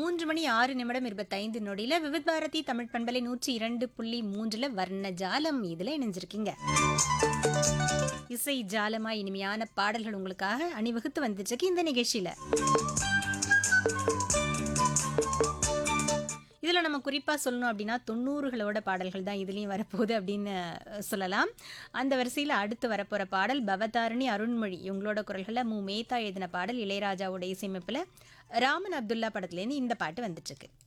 3 மணி 6 நிமிடம் 25 நொடியில விவித் பாரதி தமிழ் பண்பலை 102.3ல வர்ண ஜாலம் இதுல இணைஞ்சிருக்கீங்க. இசை ஜாலமா இனிமையான பாடல்கள் உங்களுக்காக அணிவகுத்து வந்துட்டு இருக்கு இந்த நிகழ்ச்சியில. இதுல நம்ம குறிப்பா சொல்லணும் அப்படின்னா 90களோட பாடல்கள் தான் இதுலயும் வரப்போகுது அப்படின்னு சொல்லலாம். அந்த வரிசையில அடுத்து வரப்போற பாடல் பவதாரணி அருண்மொழி இவங்களோட குரல்கள்ல மேத்தா எழுதின பாடல் இளையராஜாவோட இசையமைப்புல ராமன் அப்துல்லா படத்துலேருந்து இந்த பாட்டு வந்துட்டு இருக்கு.